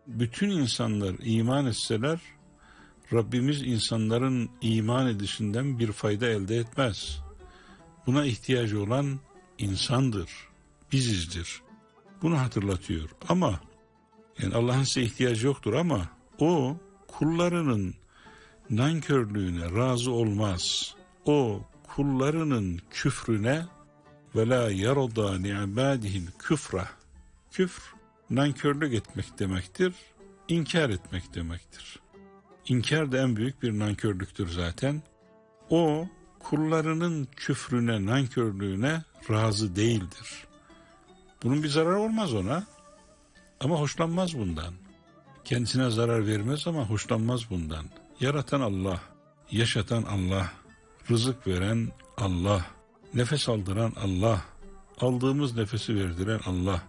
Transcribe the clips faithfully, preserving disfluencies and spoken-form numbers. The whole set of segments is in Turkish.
bütün insanlar iman etseler, Rabbimiz insanların iman edişinden bir fayda elde etmez. Buna ihtiyacı olan insandır, bizizdir. Bunu hatırlatıyor. Ama yani Allah'ın size ihtiyacı yoktur ama o kullarının nankörlüğüne razı olmaz. O kullarının küfrüne ve la yarda ni'badihil küfre. Küfr nankörlük etmek demektir, inkar etmek demektir. İnkar da en büyük bir nankörlüktür zaten. O kullarının küfrüne, nankörlüğüne razı değildir. Bunun bir zararı olmaz ona ama hoşlanmaz bundan. Kendisine zarar vermez ama hoşlanmaz bundan. Yaratan Allah, yaşatan Allah, rızık veren Allah, nefes aldıran Allah, aldığımız nefesi verdiren Allah.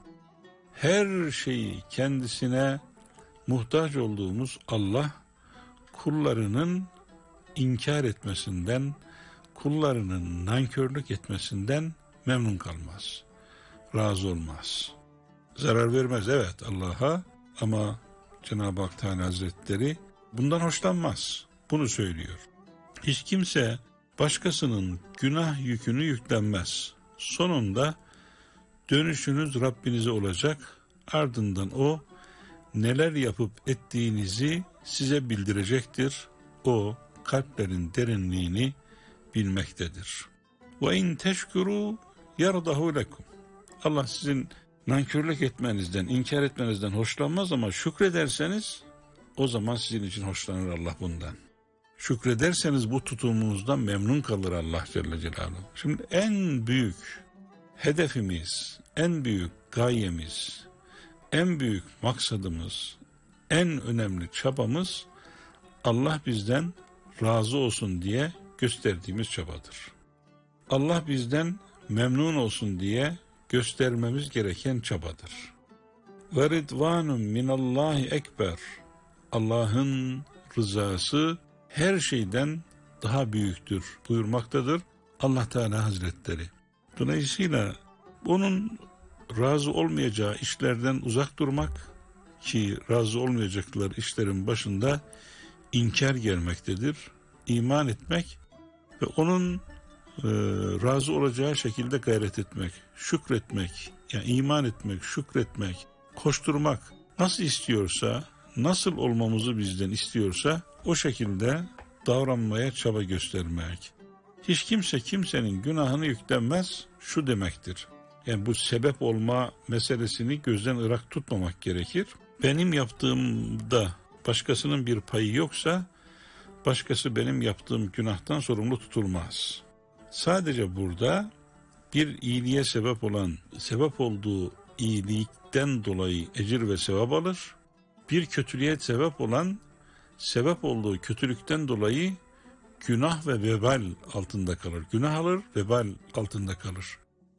Her şeyi kendisine muhtaç olduğumuz Allah, kullarının inkar etmesinden, kullarının nankörlük etmesinden memnun kalmaz, razı olmaz. Zarar vermez evet Allah'a ama Cenab-ı Hak Teala Hazretleri bundan hoşlanmaz. Bunu söylüyor. Hiç kimse başkasının günah yükünü yüklenmez. Sonunda dönüşünüz Rabbinize olacak. Ardından o neler yapıp ettiğinizi size bildirecektir. O kalplerin derinliğini bilmektedir. Ve in teşkuru yerdahu lekum. Allah sizin nankörlük etmenizden, inkar etmenizden hoşlanmaz ama şükrederseniz o zaman sizin için hoşlanır Allah bundan. Şükrederseniz bu tutumunuzdan memnun kalır Allah Celle Celaluhu. Şimdi en büyük hedefimiz, en büyük gayemiz, en büyük maksadımız, en önemli çabamız Allah bizden razı olsun diye gösterdiğimiz çabadır. Allah bizden memnun olsun diye göstermemiz gereken çabadır. Ve ridvanun minallahi ekber. Allah'ın rızası her şeyden daha büyüktür buyurmaktadır Allah Teala Hazretleri. Dolayısıyla onun razı olmayacağı işlerden uzak durmak, ki razı olmayacakları işlerin başında inkar gelmektedir. İman etmek ve onun e, razı olacağı şekilde gayret etmek, şükretmek, yani iman etmek, şükretmek, koşturmak, nasıl istiyorsa, nasıl olmamızı bizden istiyorsa o şekilde davranmaya çaba göstermek. Hiç kimse kimsenin günahını yüklenmez şu demektir. Yani bu sebep olma meselesini gözden ırak tutmamak gerekir. Benim yaptığımda başkasının bir payı yoksa başkası benim yaptığım günahtan sorumlu tutulmaz. Sadece burada bir iyiliğe sebep olan, sebep olduğu iyilikten dolayı ecir ve sevap alır. Bir kötülüğe sebep olan, sebep olduğu kötülükten dolayı günah ve vebal altında kalır. Günah alır, vebal altında kalır.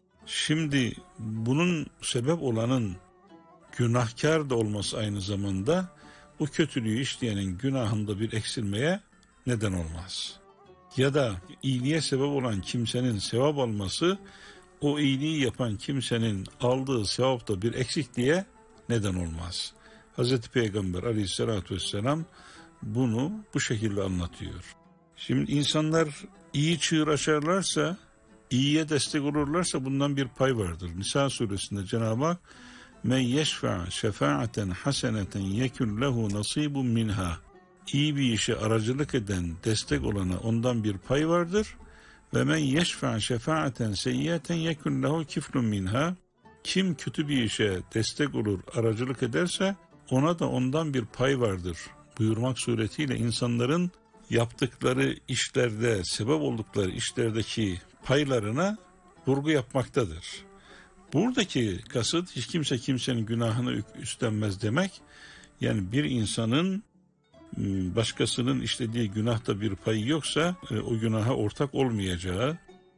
Şimdi bunun sebep olanın günahkar da olması aynı zamanda bu kötülüğü işleyenin günahında bir eksilmeye neden olmaz. Ya da iyiliğe sebep olan kimsenin sevap alması o iyiliği yapan kimsenin aldığı sevapta bir eksikliğe neden olmaz. Hazreti Peygamber Aleyhisselatü Vesselam bunu bu şekilde anlatıyor. Şimdi insanlar iyi çığır açarlarsa, iyiye destek olurlarsa bundan bir pay vardır. Nisa suresinde Cenab-ı Hak men yeşfa şefaaten haseneten yekun lehu nasibun minha. İyi bir işe aracılık eden, destek olana ondan bir pay vardır. Ve men yeşfa şefaaten seyyiyeten yekun lehu kiflun minha. Kim kötü bir işe destek olur, aracılık ederse ona da ondan bir pay vardır buyurmak suretiyle insanların yaptıkları işlerde, sebep oldukları işlerdeki paylarına vurgu yapmaktadır. Buradaki kasıt hiç kimse kimsenin günahını üstlenmez demek. Yani bir insanın başkasının işlediği günahta bir payı yoksa o günaha ortak olmayacağı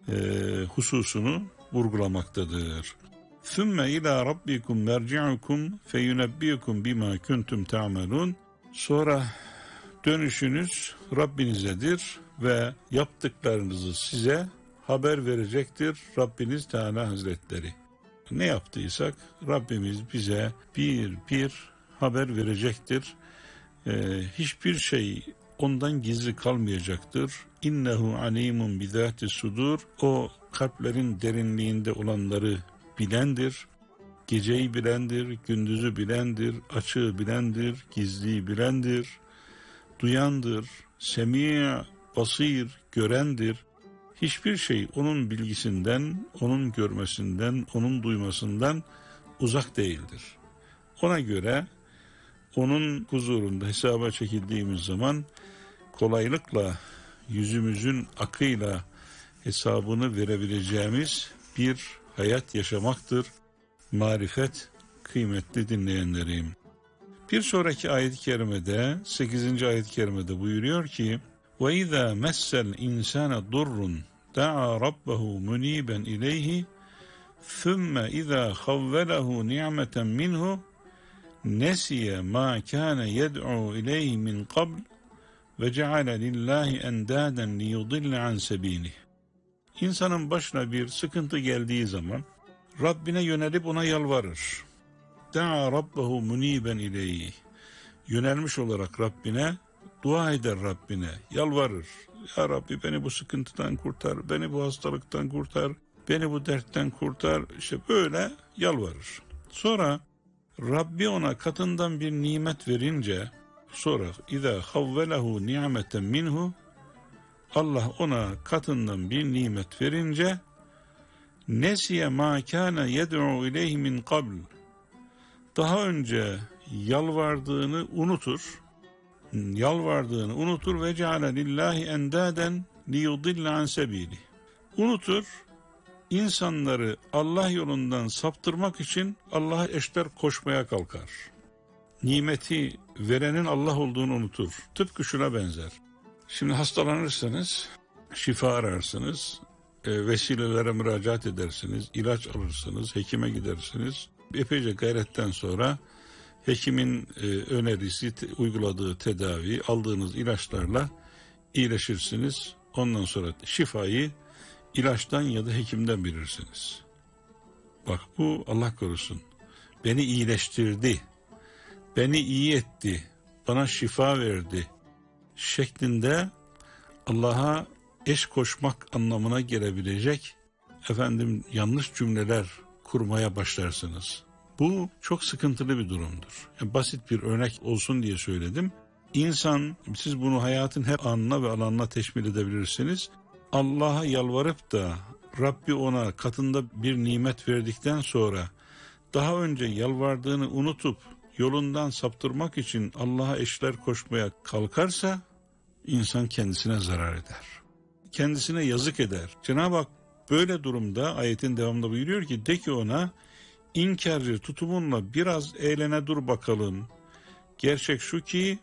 hususunu vurgulamaktadır. ثُمَّ إِلَى رَبِّكُمْ مَرْجِعُكُمْ فَيُنَبِّيكُمْ بِمَا كُنْتُمْ تَعْمَلُونَ. Sonra dönüşünüz Rabbinizedir ve yaptıklarınızı size haber verecektir Rabbiniz Teala Hazretleri. Ne yaptıysak Rabbimiz bize bir bir haber verecektir. Ee, hiçbir şey ondan gizli kalmayacaktır. İnnehu alimun bizati sudur. O kalplerin derinliğinde olanları bilendir. Geceyi bilendir, gündüzü bilendir, açığı bilendir, gizliyi bilendir. Duyandır, semi' basir, görendir. Hiçbir şey onun bilgisinden, onun görmesinden, onun duymasından uzak değildir. Ona göre onun huzurunda hesaba çekildiğimiz zaman kolaylıkla yüzümüzün akıyla hesabını verebileceğimiz bir hayat yaşamaktır. Marifet, kıymetli dinleyenlerim. Bir sonraki ayet-i kerimede, sekizinci ayet-i kerimede buyuruyor ki وَاِذَا مَسَّ الْاِنْسَانَ ضُرٌّ دَعَى رَبَّهُ مُنِيبًا اِلَيْهِ ثُمَّ اِذَا خَوَّلَهُ نِعْمَةً مِنْهُ نَسِيَ مَا كَانَ يَدْعُوا اِلَيْهِ مِنْ قَبْلِ وَجَعَلَ لِلّٰهِ اَنْدَادًا لِيُضِلَّ عَنْ سَب۪يلِهِ. İnsanın başına bir sıkıntı geldiği zaman Rabbine yönelip ona yalvarır. Da'a rabbahu muniben ileyhi. Yönelmiş olarak Rabbine dua eder, Rabbine yalvarır. Ya Rabbi beni bu sıkıntıdan kurtar, beni bu hastalıktan kurtar, beni bu dertten kurtar. İşte böyle yalvarır. Sonra Rabbi ona katından bir nimet verince, sonra İza havvelahu ni'meten minhu, Allah ona katından bir nimet verince nesiye ma kana yed'u ileyhi min qabl, daha önce yalvardığını unutur, yalvardığını unutur ve ceale lillahi endaden liyudille an sebili. Unutur, insanları Allah yolundan saptırmak için Allah'a eşler koşmaya kalkar. Nimeti verenin Allah olduğunu unutur. Tıpkı şuna benzer. Şimdi hastalanırsanız, şifa ararsınız, e, vesilelere müracaat edersiniz, ilaç alırsınız, hekime gidersiniz. Epeyce gayretten sonra hekimin e, önerisi, te, uyguladığı tedavi, aldığınız ilaçlarla iyileşirsiniz. Ondan sonra şifayı ilaçtan ya da hekimden bilirsiniz. Bak bu Allah korusun. Beni iyileştirdi, beni iyi etti, bana şifa verdi şeklinde Allah'a eş koşmak anlamına gelebilecek efendim yanlış cümleler kurmaya başlarsınız. Bu çok sıkıntılı bir durumdur. Yani basit bir örnek olsun diye söyledim. İnsan, siz bunu hayatın her anına ve alanına teşmil edebilirsiniz. Allah'a yalvarıp da Rabbi ona katında bir nimet verdikten sonra daha önce yalvardığını unutup yolundan saptırmak için Allah'a eşler koşmaya kalkarsa insan kendisine zarar eder. Kendisine yazık eder. Cenab-ı Hak böyle durumda ayetin devamında buyuruyor ki de ki ona inkarcı tutumunla biraz eğlene dur bakalım. Gerçek şu ki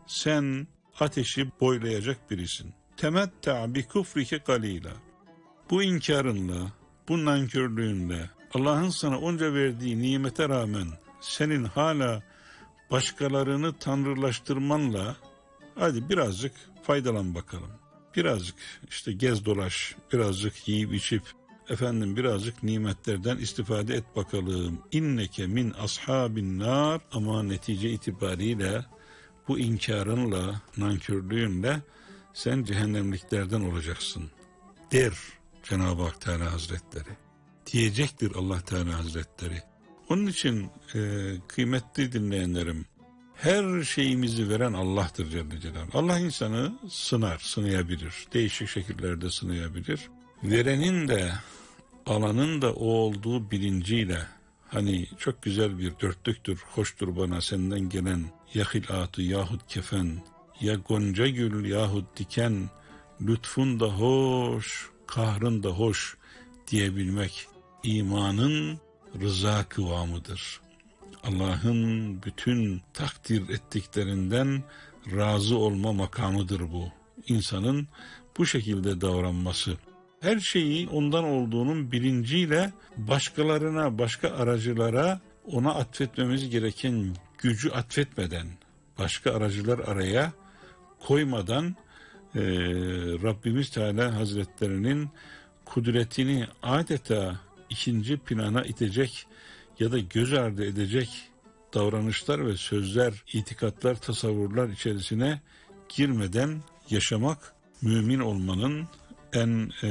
sen ateşi boylayacak birisin. Temetta bi kufrike kalila. Bu inkarınla, bu nankörlüğünle, Allah'ın sana onca verdiği nimete rağmen senin hala başkalarını tanrılaştırmanla hadi birazcık faydalan bakalım. Birazcık işte gez dolaş, birazcık yiyip içip efendim birazcık nimetlerden istifade et bakalım. İnneke min ashabin nar, ama netice itibariyle bu inkarınla, nankörlüğünle sen cehennemliklerden olacaksın der Cenab-ı Hak Teala Hazretleri. Diyecektir Allah Teala Hazretleri. Onun için e, kıymetli dinleyenlerim, her şeyimizi veren Allah'tır Celle Celaluhu. Allah insanı sınar, sınayabilir. Değişik şekillerde sınayabilir. Verenin de alanın da o olduğu bilinciyle, hani çok güzel bir dörtlüktür, hoştur bana senden gelen ya hilatı yahut kefen, ya gonca gül yahut diken, lütfun da hoş, kahrın da hoş diyebilmek imanın rıza kıvamıdır. Allah'ın bütün takdir ettiklerinden razı olma makamıdır bu. İnsanın bu şekilde davranması. Her şeyi ondan olduğunun bilinciyle başkalarına, başka aracılara ona atfetmemiz gereken gücü atfetmeden, başka aracılar araya koymadan e, Rabbimiz Teala Hazretlerinin kudretini adeta ikinci plana itecek ya da göz ardı edecek davranışlar ve sözler, itikatlar, tasavvurlar içerisine girmeden yaşamak mümin olmanın en e,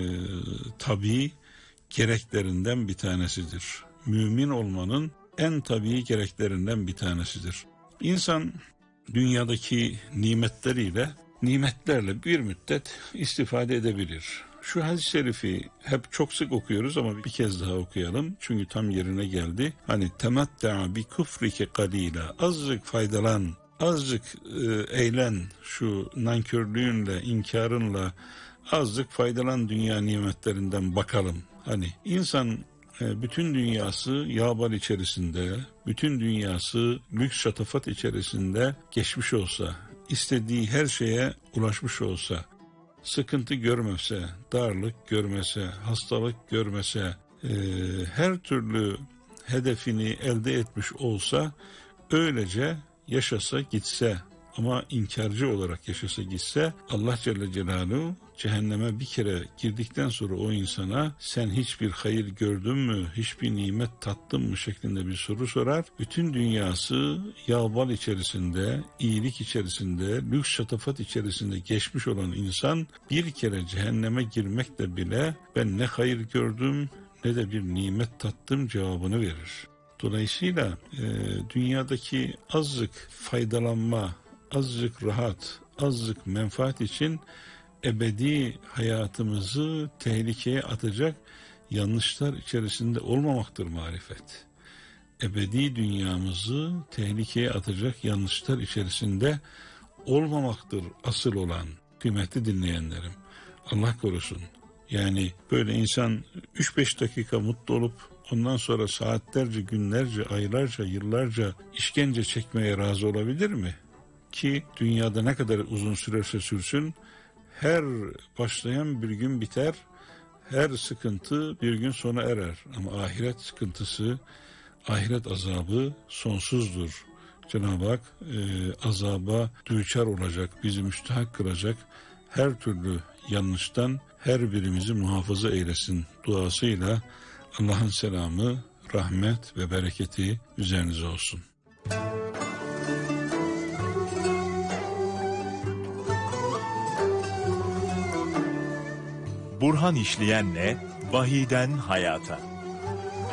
tabii gereklerinden bir tanesidir. Mümin olmanın en tabii gereklerinden bir tanesidir. İnsan dünyadaki nimetleriyle, nimetlerle bir müddet istifade edebilir. Şu hadis-i şerifi hep çok sık okuyoruz ama bir kez daha okuyalım. Çünkü tam yerine geldi. Hani tematta bi kufrike qalila, azıcık faydalan, azıcık e, eğlen şu nankörlüğünle, inkarınla, azıcık faydalan dünya nimetlerinden bakalım. Hani insan e, bütün dünyası yağbal içerisinde, bütün dünyası lüks şatafat içerisinde geçmiş olsa, istediği her şeye ulaşmış olsa, sıkıntı görmese, darlık görmese, hastalık görmese, e, her türlü hedefini elde etmiş olsa, öylece yaşasa gitse, ama inkarcı olarak yaşasa gitse, Allah Celle Celaluhu cehenneme bir kere girdikten sonra o insana sen hiçbir hayır gördün mü, hiçbir nimet tattın mı şeklinde bir soru sorar. Bütün dünyası yağbal içerisinde, iyilik içerisinde, lüks şatafat içerisinde geçmiş olan insan bir kere cehenneme girmekle bile ben ne hayır gördüm ne de bir nimet tattım cevabını verir. Dolayısıyla e, dünyadaki azıcık faydalanma, azıcık rahat, azıcık menfaat için ebedi hayatımızı tehlikeye atacak yanlışlar içerisinde olmamaktır marifet. Ebedi dünyamızı tehlikeye atacak yanlışlar içerisinde olmamaktır asıl olan. Kıymetli dinleyenlerim, Allah korusun. Yani böyle insan üç beş dakika mutlu olup ondan sonra saatlerce, günlerce, aylarca, yıllarca işkence çekmeye razı olabilir mi? Ki dünyada ne kadar uzun sürerse sürsün, her başlayan bir gün biter, her sıkıntı bir gün sona erer. Ama ahiret sıkıntısı, ahiret azabı sonsuzdur. Cenab-ı Hak e, azaba düçar olacak, bizi müstahak kılacak her türlü yanlıştan her birimizi muhafaza eylesin duasıyla Allah'ın selamı, rahmet ve bereketi üzerinize olsun. Burhan İşleyen'le Vahiyden Hayata.